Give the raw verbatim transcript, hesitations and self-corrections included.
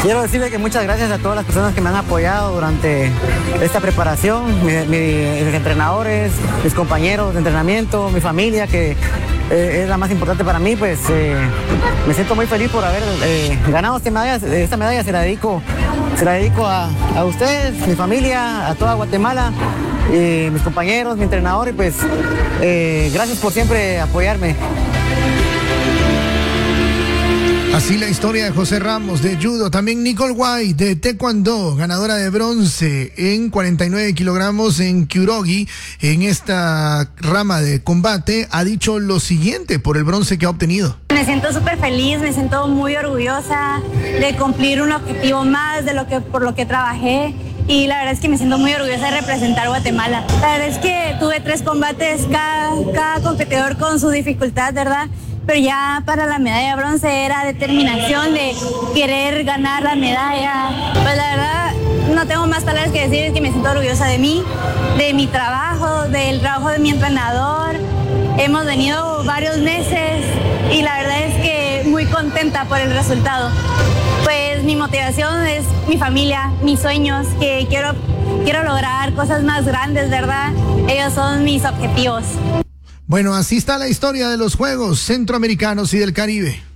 Quiero decirle que muchas gracias a todas las personas que me han apoyado durante esta preparación, mi, mi, mis entrenadores, mis compañeros de entrenamiento, mi familia, que eh, es la más importante para mí. Pues eh, me siento muy feliz por haber eh, ganado esta medalla. Esta medalla se la dedico, se la dedico a, a ustedes, mi familia, a toda Guatemala, y mis compañeros, mi entrenador, y pues eh, gracias por siempre apoyarme. Así la historia de José Ramos de judo. También Nicole White de taekwondo, ganadora de bronce en cuarenta y nueve kilogramos en Kyoryugi. En esta rama de combate ha dicho lo siguiente por el bronce que ha obtenido. Me siento súper feliz, me siento muy orgullosa de cumplir un objetivo más de lo que por lo que trabajé. Y la verdad es que me siento muy orgullosa de representar Guatemala. La verdad es que tuve tres combates, cada, cada competidor con su dificultad, ¿verdad? Pero ya para la medalla de bronce era determinación de querer ganar la medalla. Pues la verdad no tengo más palabras que decir, es que me siento orgullosa de mí, de mi trabajo, del trabajo de mi entrenador. Hemos venido varios meses y la verdad es que muy contenta por el resultado. Pues mi motivación es mi familia, mis sueños, que quiero, quiero lograr cosas más grandes, ¿verdad? Ellos son mis objetivos. Bueno, así está la historia de los Juegos Centroamericanos y del Caribe.